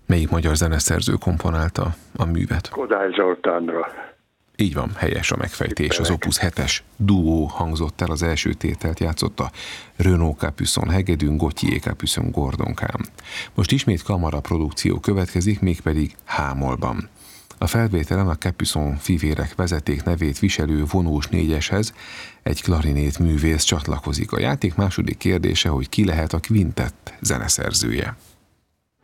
Melyik magyar zeneszerző komponálta a művet? Kodály Zoltánra. Így van, helyes a megfejtés. Az Opus 7-es duó hangzott el, az első tételt játszotta Renaud Capuçon hegedűn, Gauthier Capuçon gordonkán. Most ismét kamara produkció következik, mégpedig H-mollban. A felvételen a Capuçon fivérek vezeték nevét viselő vonós négyeshez egy klarinét művész csatlakozik. A játék második kérdése, hogy ki lehet a kvintett zeneszerzője.